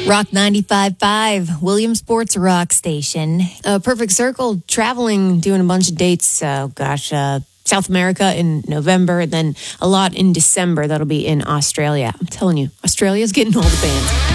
Rock 95.5, William Sports Rock Station. Perfect Circle, traveling, doing a bunch of dates. South America in November, then a lot in December. That'll be in Australia. I'm telling you, Australia's getting all the bands.